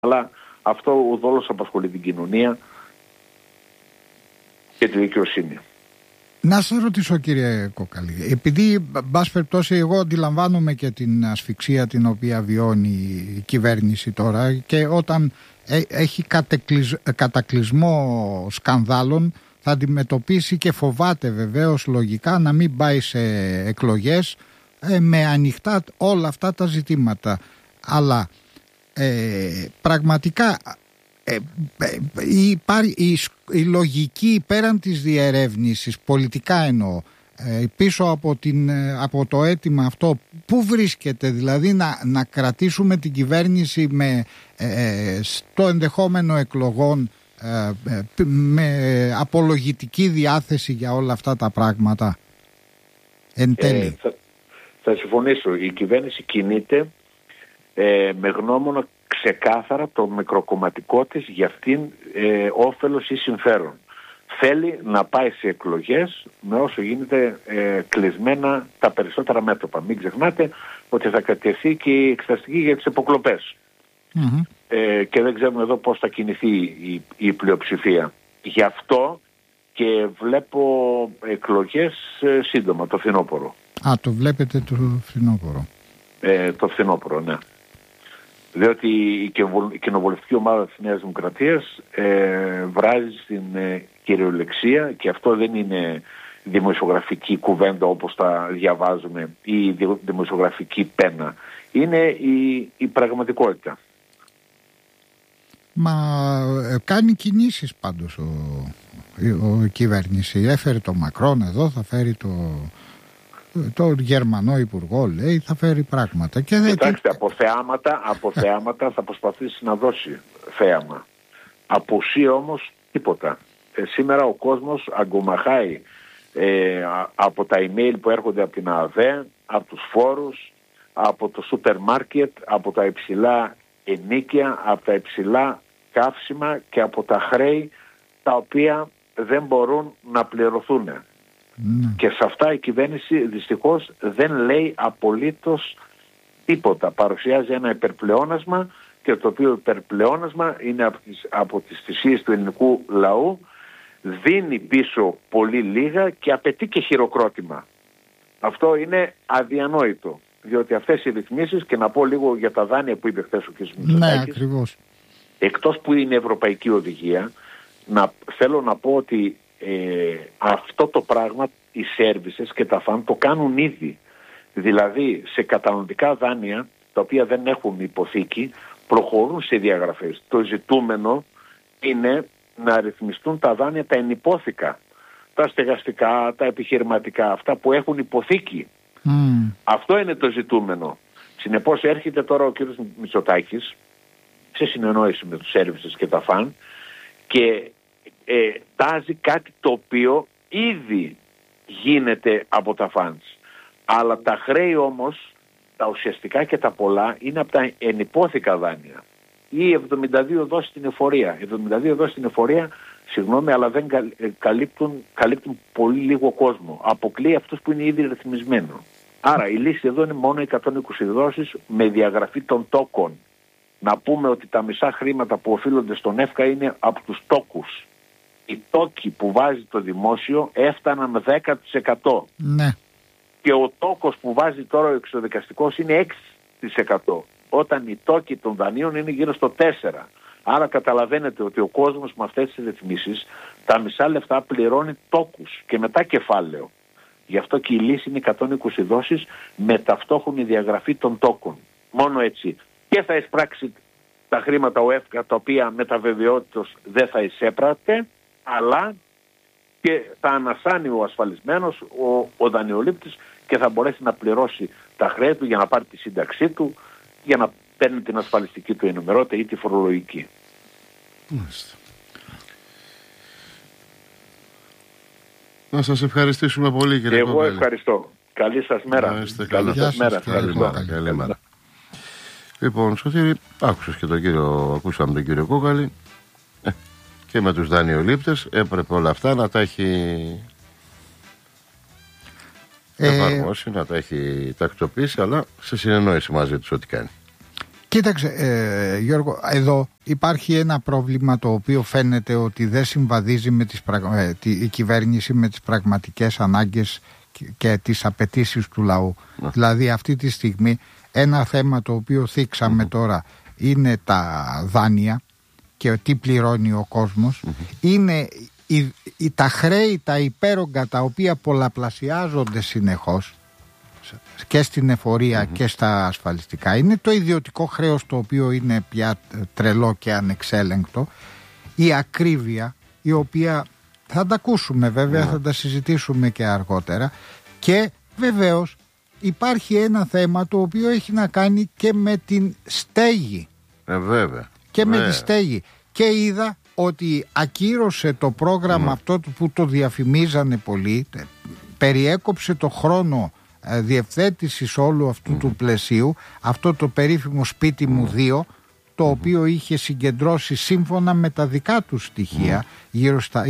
Αλλά αυτό ουδόλως απασχολεί την κοινωνία και τη δικαιοσύνη. Να σας ρωτήσω, κύριε Κόκαλη, επειδή μπας περιπτώσει εγώ αντιλαμβάνομαι και την ασφυξία την οποία βιώνει η κυβέρνηση τώρα, και όταν έχει κατακλυσμό σκανδάλων θα αντιμετωπίσει και φοβάται βεβαίως λογικά να μην πάει σε εκλογές με ανοιχτά όλα αυτά τα ζητήματα. Αλλά πραγματικά η λογική πέραν της διερεύνησης, πολιτικά εννοώ, πίσω από το αίτημα αυτό, πού βρίσκεται? Δηλαδή να κρατήσουμε την κυβέρνηση στο ενδεχόμενο εκλογών με απολογητική διάθεση για όλα αυτά τα πράγματα εν τέλει? Θα συμφωνήσω. Η κυβέρνηση κινείται με γνώμονα ξεκάθαρα το μικροκομματικό της για αυτήν όφελος ή συμφέρον. Θέλει να πάει σε εκλογές με όσο γίνεται κλεισμένα τα περισσότερα μέτωπα. Μην ξεχνάτε ότι θα κατευθεί και η εξεταστική για τις υποκλοπές. Mm-hmm. Και δεν ξέρουμε εδώ πώς θα κινηθεί η πλειοψηφία. Γι' αυτό και βλέπω εκλογές σύντομα, το φθινόπωρο. Το βλέπετε το φθινόπωρο? Το φθινόπωρο, ναι. Διότι η κοινοβουλευτική ομάδα της Νέας Δημοκρατίας βράζει στην κυριολεξία, και αυτό δεν είναι δημοσιογραφική κουβέντα όπως τα διαβάζουμε ή δημοσιογραφική πένα. Είναι η πραγματικότητα. Μα κάνει κινήσεις πάντως η κυβέρνηση. Έφερε το Μακρόν εδώ, θα φέρει το Γερμανό Υπουργό, λέει, θα φέρει πράγματα. Κοιτάξτε, από θεάματα θα προσπαθήσει να δώσει θέαμα. Από ουσία όμως τίποτα. Σήμερα ο κόσμος αγκομαχάει από τα email που έρχονται από την ΑΔΕ, από τους φόρους, από το σούπερ μάρκετ, από τα υψηλά ενοίκια, από τα υψηλά καύσιμα και από τα χρέη τα οποία δεν μπορούν να πληρωθούν. Και σε αυτά η κυβέρνηση δυστυχώς δεν λέει απολύτως τίποτα. Παρουσιάζει ένα υπερπλεόνασμα, και το οποίο υπερπλεόνασμα είναι από τις θυσίες του ελληνικού λαού, δίνει πίσω πολύ λίγα και απαιτεί και χειροκρότημα. Αυτό είναι αδιανόητο, διότι αυτές οι ρυθμίσεις, και να πω λίγο για τα δάνεια που είπε χθες ο κ. Μητσοτάκης, ακριβώς. Εκτός που είναι ευρωπαϊκή οδηγία, θέλω να πω ότι αυτό το πράγμα οι σέρβισες και τα φαν το κάνουν ήδη. Δηλαδή σε καταναλωτικά δάνεια τα οποία δεν έχουν υποθήκη προχωρούν σε διαγραφές. Το ζητούμενο είναι να ρυθμιστούν τα δάνεια τα ενυπόθηκα, τα στεγαστικά, τα επιχειρηματικά, αυτά που έχουν υποθήκη. Αυτό είναι το ζητούμενο. Συνεπώς έρχεται τώρα ο κ. Μητσοτάκης σε συνεννόηση με τους σέρβισες και τα φαν και τάζει κάτι το οποίο ήδη γίνεται από τα φαντς. Αλλά τα χρέη όμως, τα ουσιαστικά και τα πολλά, είναι από τα ενυπόθηκα δάνεια. Ή 72 δόσεις στην εφορία. 72 δόσεις στην εφορία, συγγνώμη, αλλά δεν καλύπτουν πολύ λίγο κόσμο. Αποκλείει αυτούς που είναι ήδη ρυθμισμένο. Άρα η λύση εδώ είναι μόνο 120 δόσεις με διαγραφή των τόκων. Να πούμε ότι τα μισά χρήματα που οφείλονται στον ΕΦΚΑ είναι από τους τόκους. Οι τόκοι που βάζει το δημόσιο έφταναν 10%. Ναι. Και ο τόκος που βάζει τώρα ο εξωδικαστικός είναι 6%. Όταν οι τόκοι των δανείων είναι γύρω στο 4%. Άρα καταλαβαίνετε ότι ο κόσμος με αυτές τις ρυθμίσεις τα μισά λεφτά πληρώνει τόκους και μετά κεφάλαιο. Γι' αυτό και η λύση είναι 120 δόσεις με ταυτόχρονη διαγραφή των τόκων. Μόνο έτσι. Και θα εισπράξει τα χρήματα ο ΕΦΚΑ, τα οποία με τα βεβαιότητος δεν θα εισέπρατε, αλλά και θα ανασάνει ο ασφαλισμένος, ο δανειολήπτης, και θα μπορέσει να πληρώσει τα χρέη του για να πάρει τη σύνταξή του, για να παίρνει την ασφαλιστική του ενημερότητα ή τη φορολογική. Μάλιστα. Να σας ευχαριστήσουμε πολύ, κύριε Κόκαλη. Εγώ ευχαριστώ. Καλή σας μέρα. Καλή σας μέρα. Καλή μέρα. Λοιπόν, Σωτήρη, άκουσες και ακούσαμε τον κύριο Κόκαλη. Και με τους δανειολήπτες έπρεπε όλα αυτά να τα έχει εφαρμόσει, να τα έχει τακτοποιήσει, αλλά σε συνεννόηση μαζί τους ό,τι κάνει. Κοίταξε, Γιώργο, εδώ υπάρχει ένα πρόβλημα το οποίο φαίνεται ότι δεν συμβαδίζει με η κυβέρνηση με τις πραγματικές ανάγκες και τις απαιτήσεις του λαού. Δηλαδή αυτή τη στιγμή ένα θέμα το οποίο θίξαμε τώρα είναι τα δάνεια και τι πληρώνει ο κόσμος. Είναι τα χρέη, τα υπέρογκα, τα οποία πολλαπλασιάζονται συνεχώς και στην εφορία και στα ασφαλιστικά. Είναι το ιδιωτικό χρέος, το οποίο είναι πια τρελό και ανεξέλεγκτο. Η ακρίβεια, η οποία θα τα ακούσουμε βέβαια, θα τα συζητήσουμε και αργότερα. Και βεβαίως υπάρχει ένα θέμα το οποίο έχει να κάνει και με την στέγη. Βέβαια. Και με τη στέγη. Και είδα ότι ακύρωσε το πρόγραμμα αυτό που το διαφημίζανε πολύ, περιέκοψε το χρόνο διευθέτησης όλου αυτού του πλαισίου, αυτό το περίφημο σπίτι μου 2, το οποίο είχε συγκεντρώσει σύμφωνα με τα δικά του στοιχεία γύρω στα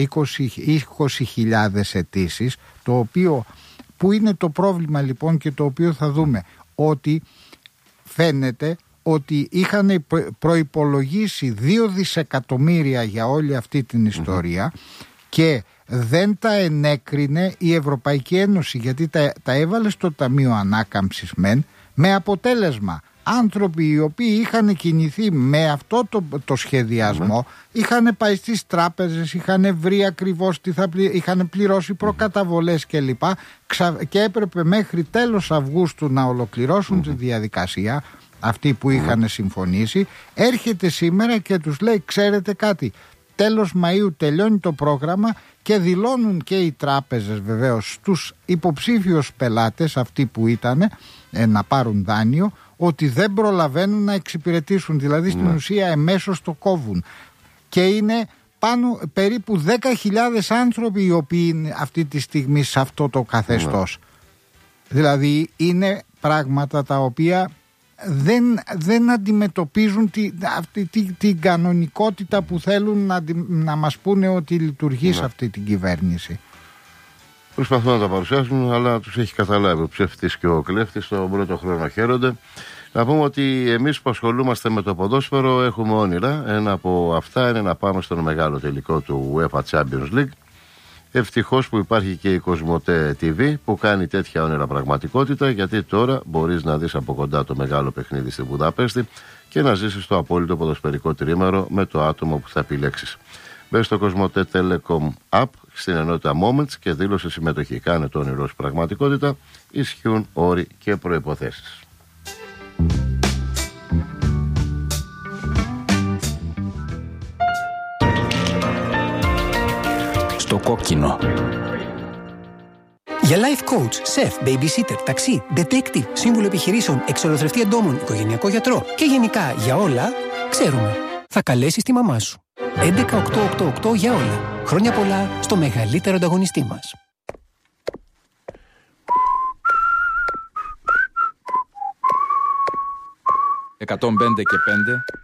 20.000 αιτήσεις, το οποίο, που είναι το πρόβλημα λοιπόν και το οποίο θα δούμε, ότι φαίνεται ότι είχαν προϋπολογίσει 2 δισεκατομμύρια για όλη αυτή την ιστορία και δεν τα ενέκρινε η Ευρωπαϊκή Ένωση, γιατί τα έβαλε στο Ταμείο Ανάκαμψης με αποτέλεσμα άνθρωποι οι οποίοι είχαν κινηθεί με αυτό το σχεδιασμό, είχαν πάει στις τράπεζες, είχαν βρει ακριβώς τι είχαν πληρώσει προκαταβολές κλπ. Και έπρεπε μέχρι τέλος Αυγούστου να ολοκληρώσουν τη διαδικασία αυτή που είχαν συμφωνήσει. Έρχεται σήμερα και τους λέει, ξέρετε κάτι, τέλος Μαΐου τελειώνει το πρόγραμμα, και δηλώνουν και οι τράπεζες βεβαίως στους υποψήφιους πελάτες, αυτοί που ήταν να πάρουν δάνειο, ότι δεν προλαβαίνουν να εξυπηρετήσουν, δηλαδή στην ουσία εμέσως το κόβουν. Και είναι πάνω περίπου 10.000 άνθρωποι οι οποίοι είναι αυτή τη στιγμή σε αυτό το καθεστώς. Δηλαδή είναι πράγματα τα οποία δεν αντιμετωπίζουν την κανονικότητα που θέλουν να μας πούνε ότι λειτουργεί σε αυτή την κυβέρνηση. Προσπαθούν να τα παρουσιάσουν, αλλά τους έχει καταλάβει ο ψεύτης και ο κλέφτης, τον πρώτο χρόνο χαίρονται. Να πούμε ότι εμείς που ασχολούμαστε με το ποδόσφαιρο έχουμε όνειρα. Ένα από αυτά είναι να πάμε στον μεγάλο τελικό του UEFA Champions League. Ευτυχώς που υπάρχει και η Κοσμοτέ TV που κάνει τέτοια όνειρα πραγματικότητα, γιατί τώρα μπορείς να δεις από κοντά το μεγάλο παιχνίδι στη Βουδαπέστη και να ζήσεις το απόλυτο ποδοσφαιρικό τρίμερο με το άτομο που θα επιλέξεις. Μπες στο Κοσμοτέ Telecom App στην ενότητα Moments και δήλωσε συμμετοχή. Κάνε το όνειρό σου πραγματικότητα. Ισχύουν όροι και προϋποθέσεις. Στο κόκκινο. Για life coach, chef, babysitter, ταξί, detective, σύμβουλο επιχειρήσεων, εξολοθρευτή εντόμων, οικογενειακό γιατρό και γενικά για όλα, ξέρουμε. Θα καλέσεις τη μαμά σου. 11888 για όλα. Χρόνια πολλά στο μεγαλύτερο ανταγωνιστή μας. «105 και 5»